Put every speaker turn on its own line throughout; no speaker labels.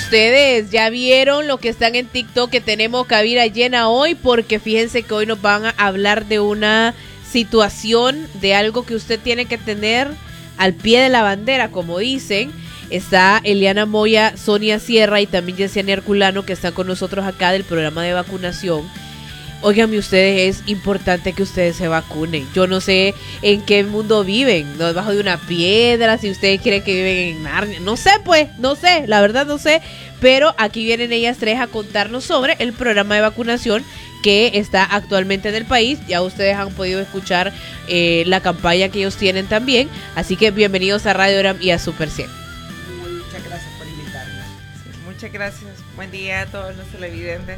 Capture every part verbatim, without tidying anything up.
ustedes ya vieron lo que están en TikTok, que tenemos cabina llena hoy, porque fíjense que hoy nos van a hablar de una situación, de algo que usted tiene que tener al pie de la bandera, como dicen. Está Eliana Moya, Sonia Sierra y también Yesenia Herculano, que están con nosotros acá del programa de vacunación. Óiganme ustedes, es importante que ustedes se vacunen. Yo no sé en qué mundo viven, ¿no? Debajo de una piedra, si ustedes creen que viven en Narnia. No sé, pues, no sé, la verdad no sé. Pero aquí vienen ellas tres a contarnos sobre el programa de vacunación que está actualmente en el país. Ya ustedes han podido escuchar eh, la campaña que ellos tienen también. Así que bienvenidos a Radio Oram y a Super cien.
Muchas gracias por invitarme. Sí, muchas gracias. Buen día a todos los televidentes.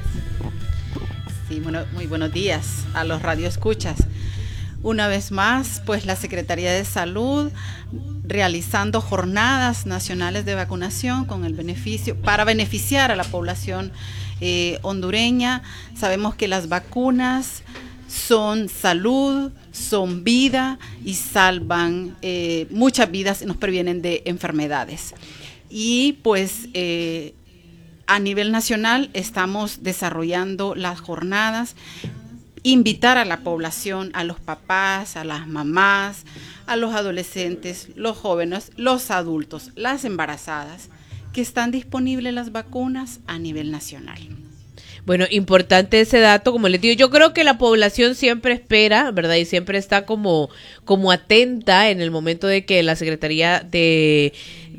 Sí, bueno, muy buenos días a los radioescuchas. Una vez más, pues la Secretaría de Salud realizando jornadas nacionales de vacunación con el beneficio, para beneficiar a la población eh, hondureña. Sabemos que las vacunas son salud, son vida y salvan eh, muchas vidas y nos previenen de enfermedades. Y pues eh, a nivel nacional estamos desarrollando las jornadas, invitar a la población, a los papás, a las mamás, a los adolescentes, los jóvenes, los adultos, las embarazadas, que están disponibles las vacunas a nivel nacional.
Bueno, importante ese dato, como les digo, yo creo que la población siempre espera, ¿verdad? Y siempre está como, como atenta en el momento de que la Secretaría de...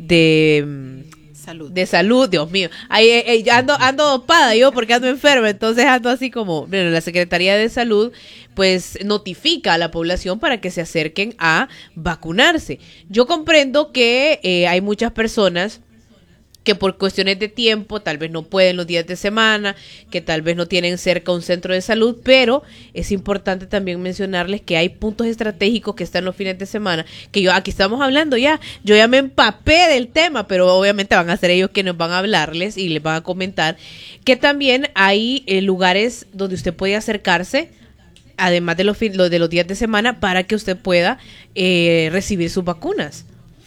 de
Salud.
De salud, Dios mío. Ahí eh, eh, ando ando dopada yo porque ando enferma, entonces ando así como, bueno, la Secretaría de Salud pues notifica a la población para que se acerquen a vacunarse. Yo comprendo que eh, hay muchas personas que por cuestiones de tiempo tal vez no pueden los días de semana, que tal vez no tienen cerca un centro de salud, pero es importante también mencionarles que hay puntos estratégicos que están los fines de semana, que yo aquí estamos hablando ya, yo ya me empapé del tema, pero obviamente van a ser ellos quienes van a hablarles y les van a comentar que también hay eh, lugares donde usted puede acercarse, además de los, de los días de semana, para que usted pueda eh, recibir sus vacunas.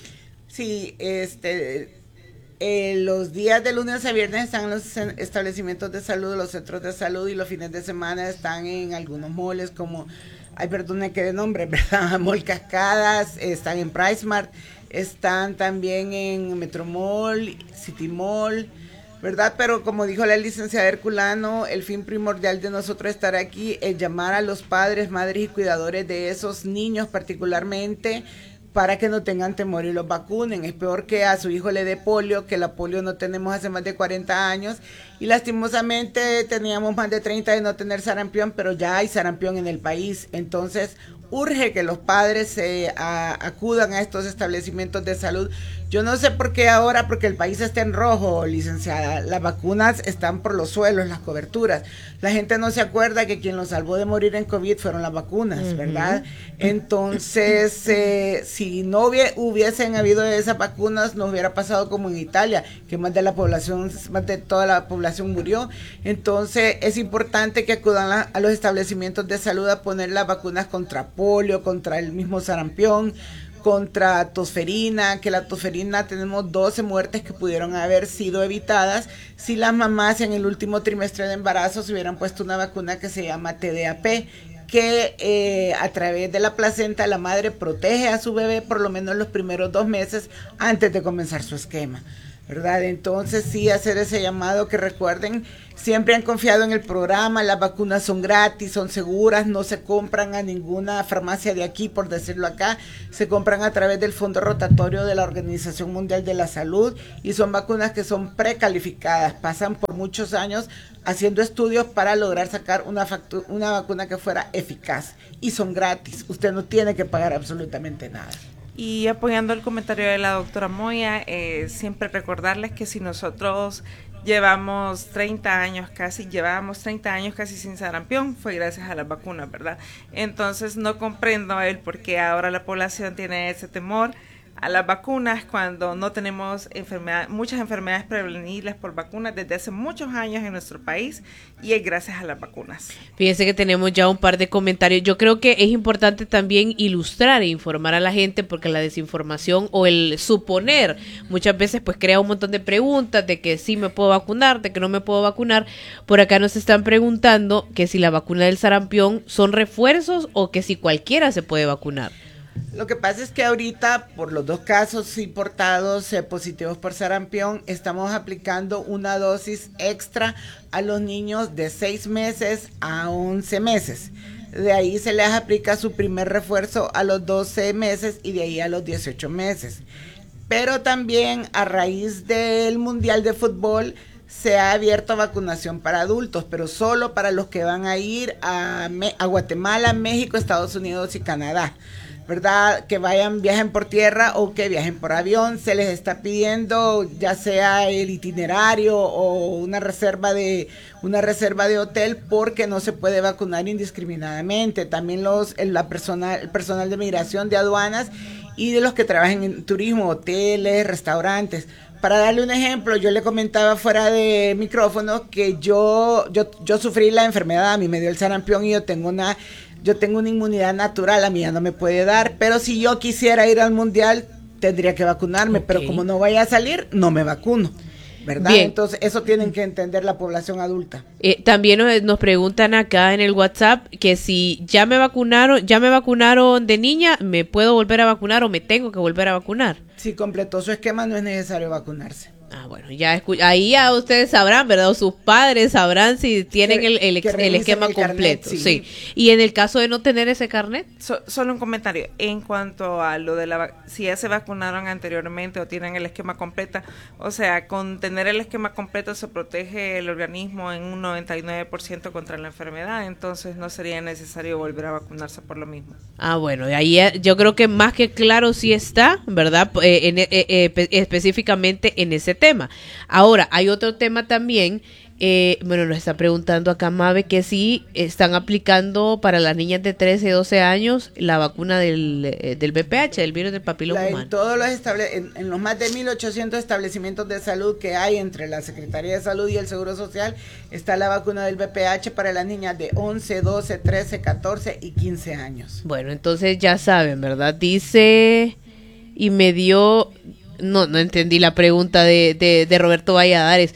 Sí, este... Eh, los días de lunes a viernes están en los establecimientos de salud, los centros de salud, y los fines de semana están en algunos moles como, ay, perdone que de nombre, ¿verdad? Mall Cascadas, están en PriceMart, están también en Metromall, City Mall, ¿verdad? Pero como dijo la licenciada Herculano, el fin primordial de nosotros estar aquí es llamar a los padres, madres y cuidadores de esos niños particularmente, para que no tengan temor y los vacunen. Es peor que a su hijo le dé polio, que la polio no tenemos hace más de cuarenta años, y lastimosamente teníamos más de treinta de no tener sarampión, pero ya hay sarampión en el país. Entonces urge que los padres se a, acudan a estos establecimientos de salud. Yo no sé por qué ahora, porque el país está en rojo, licenciada. Las vacunas están por los suelos, las coberturas. La gente no se acuerda que quien los salvó de morir en COVID fueron las vacunas, uh-huh. ¿verdad? Entonces, eh, si no hubie, hubiesen habido esas vacunas, nos hubiera pasado como en Italia, que más de la población, más de toda la población murió. Entonces, es importante que acudan a, a los establecimientos de salud a poner las vacunas contra polio, contra el mismo sarampión, contra tosferina, que la tosferina tenemos doce muertes que pudieron haber sido evitadas si las mamás en el último trimestre de embarazo se hubieran puesto una vacuna que se llama T D A P, que eh, a través de la placenta la madre protege a su bebé por lo menos los primeros dos meses antes de comenzar su esquema, ¿verdad? Entonces sí, hacer ese llamado, que recuerden, siempre han confiado en el programa, las vacunas son gratis, son seguras, no se compran a ninguna farmacia de aquí, por decirlo acá, se compran a través del Fondo Rotatorio de la Organización Mundial de la Salud, y son vacunas que son precalificadas, pasan por muchos años haciendo estudios para lograr sacar una, factu- una vacuna que fuera eficaz, y son gratis, usted no tiene que pagar absolutamente nada.
Y apoyando el comentario de la doctora Moya, eh, siempre recordarles que si nosotros llevamos treinta años casi, llevábamos treinta años casi sin sarampión, fue gracias a las vacunas, ¿verdad? Entonces no comprendo el por qué ahora la población tiene ese temor a las vacunas cuando no tenemos enfermedad, muchas enfermedades prevenibles por vacunas desde hace muchos años en nuestro país, y es gracias a las vacunas.
Fíjense que tenemos ya un par de comentarios. Yo creo que es importante también ilustrar e informar a la gente, porque la desinformación o el suponer muchas veces pues crea un montón de preguntas de que sí me puedo vacunar, de que no me puedo vacunar. Por acá nos están preguntando que si la vacuna del sarampión son refuerzos o que si cualquiera se puede vacunar.
Lo que pasa es que ahorita, por los dos casos importados eh, positivos por sarampión, estamos aplicando una dosis extra a los niños de seis meses a once meses. De ahí se les aplica su primer refuerzo a los doce meses y de ahí a los dieciocho meses. Pero también a raíz del Mundial de Fútbol se ha abierto vacunación para adultos, pero solo para los que van a ir a, a Guatemala, México, Estados Unidos y Canadá. ¿Verdad? Que vayan, viajen por tierra o que viajen por avión, se les está pidiendo ya sea el itinerario o una reserva de una reserva de hotel, porque no se puede vacunar indiscriminadamente. También los el, la personal, el personal de migración, de aduanas y de los que trabajan en turismo, hoteles, restaurantes. Para darle un ejemplo, yo le comentaba fuera de micrófono que yo yo yo sufrí la enfermedad, a mí me dio el sarampión y yo tengo una Yo tengo una inmunidad natural, a mí ya no me puede dar, pero si yo quisiera ir al mundial, tendría que vacunarme, okay. Pero como no vaya a salir, no me vacuno, ¿verdad?
Bien.
Entonces, eso tienen que entender la población adulta.
Eh, también nos, nos preguntan acá en el WhatsApp que si ya me vacunaron, ya me vacunaron de niña, ¿me puedo volver a vacunar o me tengo que volver a vacunar?
Si completó su esquema, no es necesario vacunarse.
Ah, bueno, ya escu- ahí ya ustedes sabrán, ¿verdad? O sus padres sabrán si tienen
que,
el, el, ex- el esquema
el
completo.
Carnet, sí.
Sí. Y en el caso de no tener ese carnet.
So, solo un comentario en cuanto a lo de la si ya se vacunaron anteriormente o tienen el esquema completo, o sea, con tener el esquema completo se protege el organismo en un noventa y nueve por ciento contra la enfermedad, entonces no sería necesario volver a vacunarse por lo mismo.
Ah, bueno, y ahí yo creo que más que claro sí está, ¿verdad? Eh, en, eh, eh, específicamente en ese tema. Ahora, hay otro tema también, eh, bueno, nos está preguntando acá Mabe que si están aplicando para las niñas de trece y doce años la vacuna del, eh, del V P H, del virus del papiloma
la,
humano.
En todos los estable, en, en los más de mil ochocientos establecimientos de salud que hay entre la Secretaría de Salud y el Seguro Social, está la vacuna del V P H para las niñas de once, doce, trece, catorce y quince años.
Bueno, entonces ya saben, ¿verdad? Dice, y me dio... No, no entendí la pregunta de, de, de Roberto Valladares.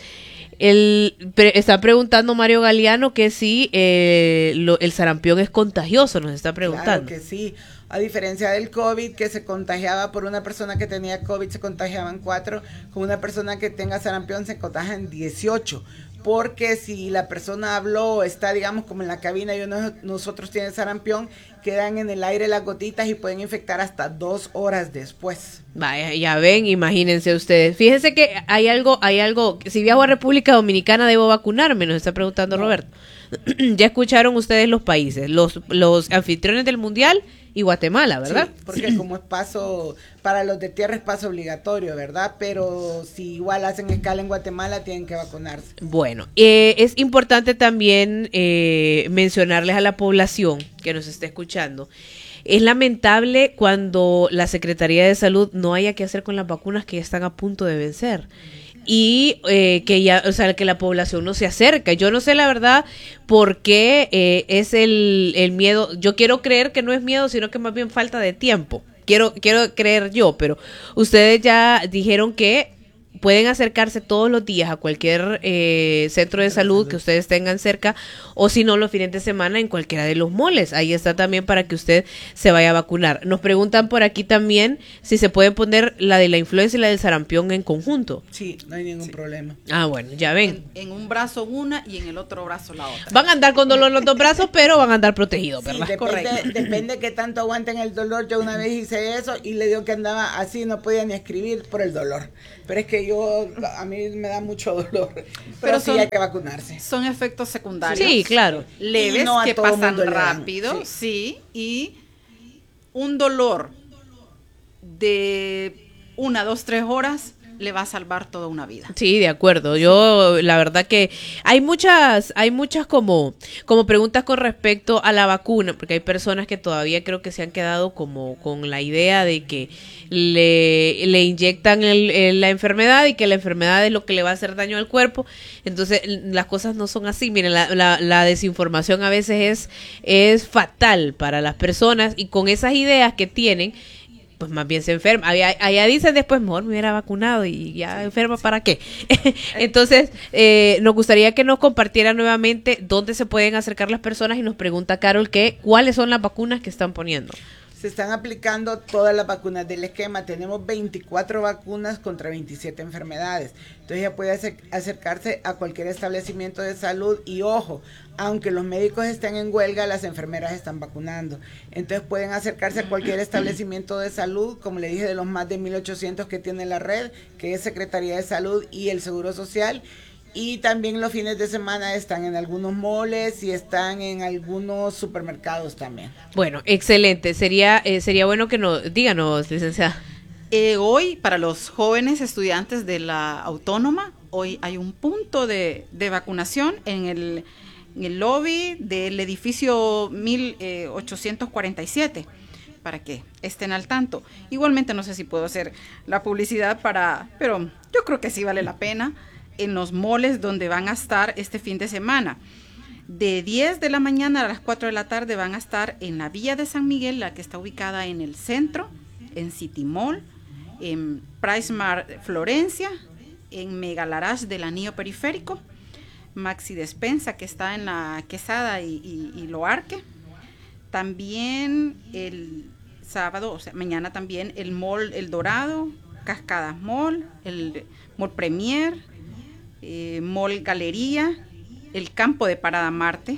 El, pre, está preguntando Mario Galeano que si eh, lo, el sarampión es contagioso, nos está preguntando.
Claro que sí. A diferencia del COVID, que se contagiaba por una persona que tenía COVID, se contagiaban cuatro, con una persona que tenga sarampión se contagian dieciocho. Porque si la persona habló, está digamos como en la cabina y uno, nosotros tienen sarampión, quedan en el aire las gotitas y pueden infectar hasta dos horas después.
Vaya, ya ven, imagínense ustedes. Fíjense que hay algo, hay algo, si viajo a República Dominicana debo vacunarme, nos está preguntando no. Roberto. Ya escucharon ustedes los países, los, los anfitriones del Mundial y Guatemala, ¿verdad?
Sí, porque como es paso, para los de tierra es paso obligatorio, ¿verdad? Pero si igual hacen escala en Guatemala, tienen que vacunarse.
Bueno, eh, es importante también eh, mencionarles a la población que nos está escuchando. Es lamentable cuando la Secretaría de Salud no haya que hacer con las vacunas que ya están a punto de vencer. Y eh, que ya, o sea, que la población no se acerca. Yo no sé la verdad por qué eh, es el, el miedo. Yo quiero creer que no es miedo, sino que más bien falta de tiempo. Quiero, quiero creer yo, pero ustedes ya dijeron que pueden acercarse todos los días a cualquier eh, centro de salud que ustedes tengan cerca, o si no los fines de semana en cualquiera de los moles. Ahí está también para que usted se vaya a vacunar. Nos preguntan por aquí también si se puede poner la de la influenza y la del sarampión en conjunto.
Sí, no hay ningún
sí.
problema.
Ah, bueno, ya ven.
En, en un brazo una y en el otro brazo la otra.
Van a andar con dolor los dos brazos, pero van a andar protegidos,
Sí,
¿verdad?
depende,
Correcto.
depende qué tanto aguanten el dolor. Yo una vez hice eso y le digo que andaba así, no podía ni escribir por el dolor. Pero es que yo, a mí me da mucho dolor. Pero, Pero sí son, hay que vacunarse.
Son efectos secundarios.
Sí, claro.
Leves,
no
que pasan
rápido,
rápido, sí. sí. Y un dolor de una, dos, tres horas le va a salvar toda una vida.
Sí, de acuerdo. Yo, la verdad que hay muchas, hay muchas como, como preguntas con respecto a la vacuna, porque hay personas que todavía creo que se han quedado como con la idea de que le, le inyectan el, el, la enfermedad y que la enfermedad es lo que le va a hacer daño al cuerpo. Entonces, las cosas no son así. Miren, la, la, la desinformación a veces es, es fatal para las personas, y con esas ideas que tienen, pues más bien se enferma. Allá, allá dicen después, mejor me hubiera vacunado y ya enferma, ¿para qué? Entonces, eh, nos gustaría que nos compartiera nuevamente dónde se pueden acercar las personas, y nos pregunta Carol que cuáles son las vacunas que están poniendo.
Se están aplicando todas las vacunas del esquema. Tenemos veinticuatro vacunas contra veintisiete enfermedades. Entonces ya puede acer- acercarse a cualquier establecimiento de salud, y ojo, aunque los médicos estén en huelga, las enfermeras están vacunando. Entonces pueden acercarse a cualquier establecimiento de salud, como le dije, de los más de mil ochocientos que tiene la red, que es Secretaría de Salud y el Seguro Social. Y también los fines de semana están en algunos moles y están en algunos supermercados también.
Bueno, excelente. Sería eh, sería bueno que nos, díganos, licenciada.
Eh, hoy, para los jóvenes estudiantes de la Autónoma, hoy hay un punto de, de vacunación en el, en el lobby del edificio mil ochocientos cuarenta y siete, para que estén al tanto. Igualmente, no sé si puedo hacer la publicidad para, pero yo creo que sí vale la pena, en los moles donde van a estar este fin de semana. De diez de la mañana a las cuatro de la tarde van a estar en la Villa de San Miguel, la que está ubicada en el centro, en City Mall, en Price Mart Florencia, en Mega Larage del Anillo Periférico, Maxi Despensa, que está en la Quesada y, y, y Loarque. También el sábado, o sea, mañana también el Mall El Dorado, Cascadas Mall, el Mall Premier, eh, Mall Galería, el Campo de Parada Marte,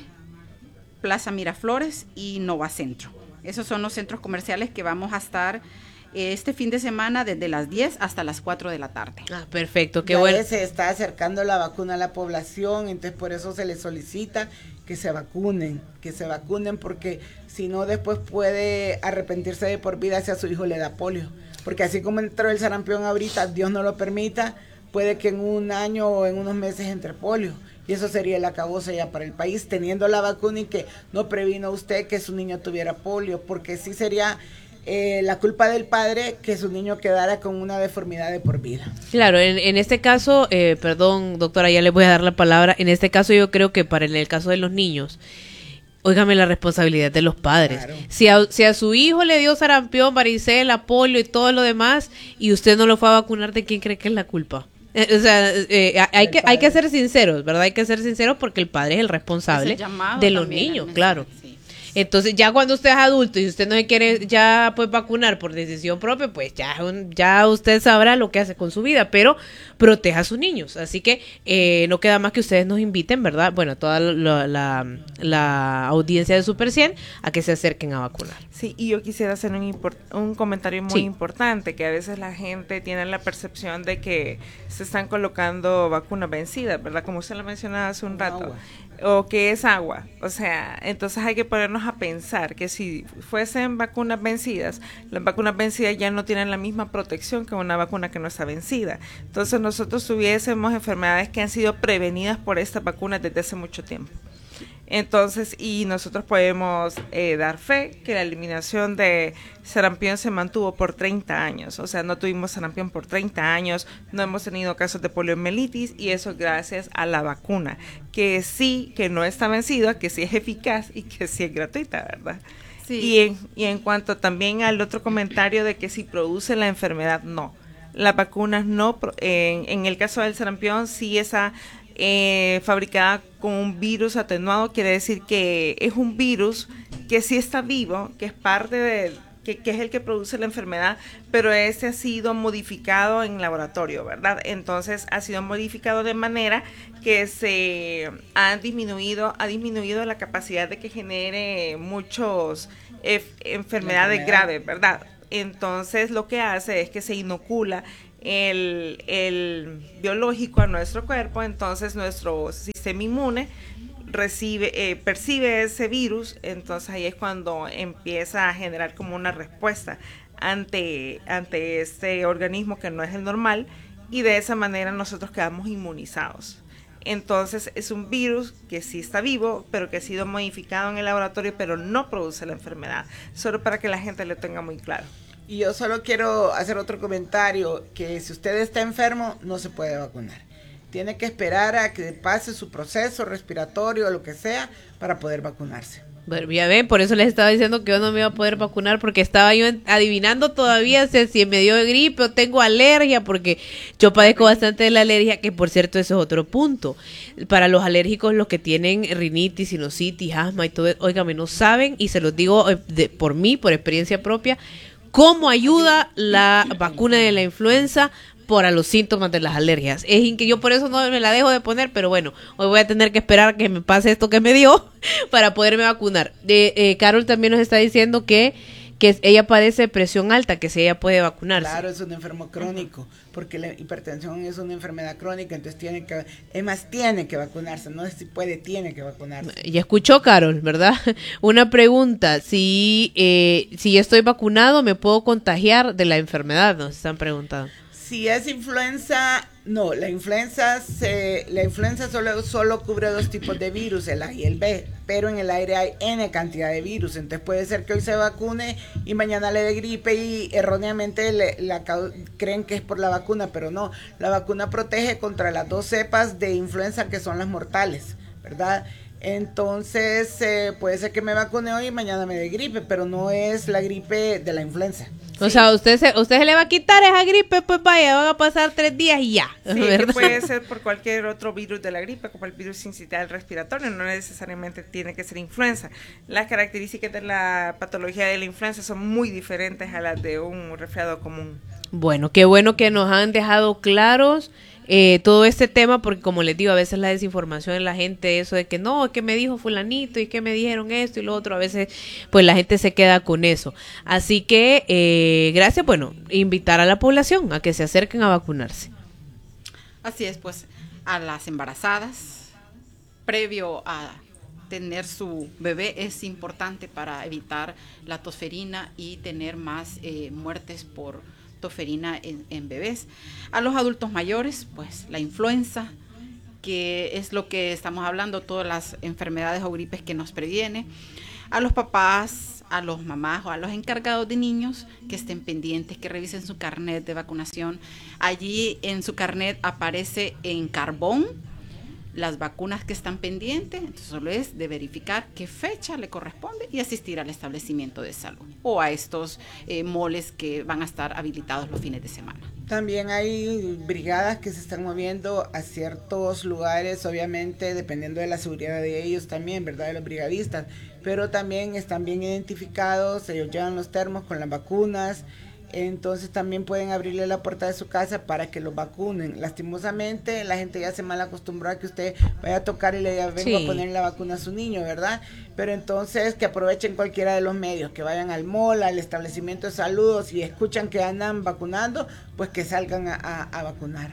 Plaza Miraflores y Nova Centro. Esos son los centros comerciales que vamos a estar este fin de semana desde las diez hasta las cuatro de la tarde.
Ah, perfecto, qué
Ya
bueno.
se está acercando la vacuna a la población, entonces por eso se les solicita que se vacunen, que se vacunen, porque si no después puede arrepentirse de por vida si a su hijo le da polio. Porque así como entró el sarampión ahorita, Dios no lo permita, puede que en un año o en unos meses entre polio. Y eso sería el acabose ya para el país, teniendo la vacuna y que no previno usted que su niño tuviera polio, porque sí sería eh, la culpa del padre que su niño quedara con una deformidad de por vida.
Claro, en, en este caso, eh, perdón, doctora, ya le voy a dar la palabra. En este caso yo creo que para en el caso de los niños, óigame, la responsabilidad de los padres. Claro. Si a, si a su hijo le dio sarampión, varicela, polio y todo lo demás, y usted no lo fue a vacunar, ¿de quién cree que es la culpa? O sea, eh, hay que hay que ser sinceros, ¿verdad? Hay que ser sinceros porque el padre es el responsable es el de los niños, claro. Sí. Entonces, ya cuando usted es adulto y usted no se quiere ya pues vacunar por decisión propia, pues ya ya usted sabrá lo que hace con su vida, pero proteja a sus niños. Así que eh, no queda más que ustedes nos inviten, ¿verdad? Bueno, toda la, la, la audiencia de Super cien a que se acerquen a vacunar.
Sí, y yo quisiera hacer un, import- un comentario muy sí. importante, que a veces la gente tiene la percepción de que se están colocando vacunas vencidas, ¿verdad? Como usted lo mencionaba hace un rato. Agua. O que es agua, o sea, entonces hay que ponernos a pensar que si fuesen vacunas vencidas, las vacunas vencidas ya no tienen la misma protección que una vacuna que no está vencida. Entonces nosotros tuviésemos enfermedades que han sido prevenidas por estas vacunas desde hace mucho tiempo. Entonces, y nosotros podemos eh, dar fe que la eliminación de sarampión se mantuvo por treinta años, o sea, no tuvimos sarampión por treinta años, no hemos tenido casos de poliomielitis, y eso gracias a la vacuna, que sí, que no está vencida, que sí es eficaz y que sí es gratuita, ¿verdad? Sí. Y, en, y en cuanto también al otro comentario de que si produce la enfermedad, no. Las vacunas no, en, en el caso del sarampión, sí esa... Eh, fabricada con un virus atenuado, quiere decir que es un virus que sí está vivo, que es parte de, que, que es el que produce la enfermedad, pero ese ha sido modificado en laboratorio, ¿verdad? Entonces ha sido modificado de manera que se ha disminuido, ha disminuido la capacidad de que genere muchos eh, enfermedades graves, ¿verdad? Entonces lo que hace es que se inocula El, el biológico a nuestro cuerpo, entonces nuestro sistema inmune recibe, eh, percibe ese virus, entonces ahí es cuando empieza a generar como una respuesta ante, ante este organismo que no es el normal, y de esa manera nosotros quedamos inmunizados. Entonces es un virus que sí está vivo, pero que ha sido modificado en el laboratorio, pero no produce la enfermedad, solo para que la gente lo tenga muy claro.
Y yo solo quiero hacer otro comentario, que si usted está enfermo, no se puede vacunar. Tiene que esperar a que pase su proceso respiratorio o lo que sea para poder vacunarse.
Bueno, ya ven, por eso les estaba diciendo que yo no me iba a poder vacunar, porque estaba yo adivinando todavía si, si me dio gripe o tengo alergia, porque yo padezco bastante de la alergia, que por cierto eso es otro punto. Para los alérgicos, los que tienen rinitis, sinusitis, asma y todo, óigame, no saben, y se los digo de, por mí, por experiencia propia, cómo ayuda la vacuna de la influenza para los síntomas de las alergias. Es que yo por eso no me la dejo de poner, pero bueno, hoy voy a tener que esperar a que me pase esto que me dio para poderme vacunar. Eh, eh, Carol también nos está diciendo que, que ella padece presión alta, que si ella puede vacunarse.
Claro, es un enfermo crónico, porque la hipertensión es una enfermedad crónica, entonces tiene que, es más, tiene que vacunarse, no es si puede, tiene que vacunarse.
Ya escuchó, Carol, ¿verdad? Una pregunta, si, eh, si ya estoy vacunado, ¿me puedo contagiar de la enfermedad? Nos están preguntando.
Si es influenza, no, la influenza se, la influenza solo, solo cubre dos tipos de virus, el A y el B, pero en el aire hay N cantidad de virus, entonces puede ser que hoy se vacune y mañana le dé gripe y erróneamente le, la, creen que es por la vacuna, pero no, la vacuna protege contra las dos cepas de influenza que son las mortales, ¿verdad? Entonces eh, puede ser que me vacune hoy y mañana me dé gripe, pero no es la gripe de la influenza.
O
sí.
sea, usted se, usted se le va a quitar esa gripe, pues vaya, van a pasar tres días y ya.
Sí, que puede ser por cualquier otro virus de la gripe, como el virus sincitial respiratorio, no necesariamente tiene que ser influenza. Las características de la patología de la influenza son muy diferentes a las de un resfriado común.
Bueno, qué bueno que nos han dejado claros eh, todo este tema, porque como les digo, a veces la desinformación en la gente, eso de que no, es que me dijo fulanito y que me dijeron esto y lo otro, a veces pues la gente se queda con eso. Así que eh, gracias, bueno, invitar a la población a que se acerquen a vacunarse.
Así es, pues a las embarazadas, previo a tener su bebé, es importante para evitar la tosferina y tener más eh, muertes por tosferina en, en bebés. A los adultos mayores, pues la influenza, que es lo que estamos hablando, todas las enfermedades o gripes que nos previene. A los papás, a los mamás o a los encargados de niños, que estén pendientes, que revisen su carnet de vacunación. Allí en su carnet aparece en carbón las vacunas que están pendientes, entonces solo es de verificar qué fecha le corresponde y asistir al establecimiento de salud o a estos eh, moles que van a estar habilitados los fines de semana.
También hay brigadas que se están moviendo a ciertos lugares, obviamente dependiendo de la seguridad de ellos también, ¿verdad? De los brigadistas, pero también están bien identificados, ellos llevan los termos con las vacunas. Entonces también pueden abrirle la puerta de su casa para que los vacunen. Lastimosamente la gente ya se mal acostumbró a que usted vaya a tocar y le diga vengo sí. a poner la vacuna a su niño, ¿verdad? Pero entonces que aprovechen cualquiera de los medios, que vayan al mall, al establecimiento de salud, si escuchan que andan vacunando, pues que salgan a, a, a vacunar.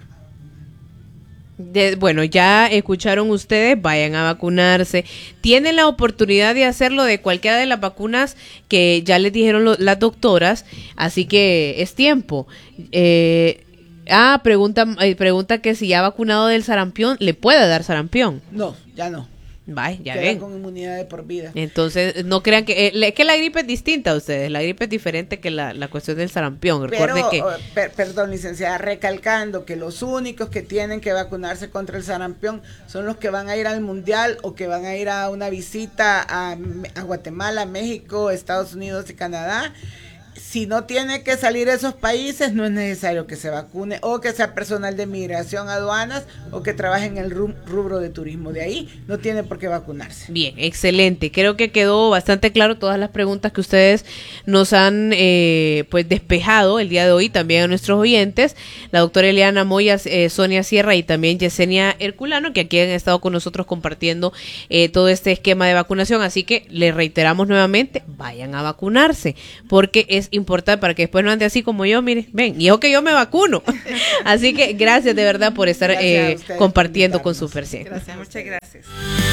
De, bueno, ya escucharon ustedes, vayan a vacunarse. Tienen la oportunidad de hacerlo de cualquiera de las vacunas que ya les dijeron lo, las doctoras, así que es tiempo. Eh, ah, pregunta, eh, pregunta que si ya vacunado del sarampión, ¿le puede dar sarampión?
No, ya no.
Vaya, ya
Quedan
ven.
con inmunidad de por vida.
Entonces, no crean que... Es eh, que la gripe es distinta a ustedes. La gripe es diferente que la, la cuestión del sarampión. Recuerde
Pero,
que...
per, perdón, licenciada, recalcando que los únicos que tienen que vacunarse contra el sarampión son los que van a ir al mundial o que van a ir a una visita a, a Guatemala, México, Estados Unidos y Canadá. Si no tiene que salir a esos países, no es necesario que se vacune o que sea personal de migración, aduanas o que trabaje en el rubro de turismo. De ahí no tiene por qué vacunarse.
Bien, excelente. Creo que quedó bastante claro todas las preguntas que ustedes nos han eh, pues despejado el día de hoy, también a nuestros oyentes. La doctora Eliana Moya, eh, Sonia Sierra y también Yesenia Herculano, que aquí han estado con nosotros compartiendo eh, todo este esquema de vacunación. Así que les reiteramos nuevamente, vayan a vacunarse, porque es importante para que después no ande así como yo, mire, ven, y yo que yo me vacuno. Así que gracias de verdad por estar eh, compartiendo con Super cien.
Gracias, muchas gracias.